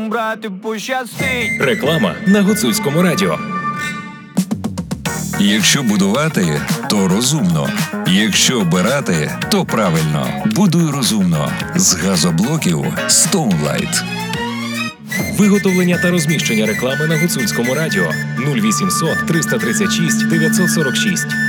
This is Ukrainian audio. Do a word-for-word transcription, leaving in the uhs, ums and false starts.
брати пощастить. Реклама на Гуцульському радіо. Якщо будувати, то розумно. Якщо обирати, то правильно. Будуй розумно. З газоблоків Stoneline. Виготовлення та розміщення реклами на Гуцульському радіо нуль вісімсот триста тридцять шість дев'ятсот сорок шість.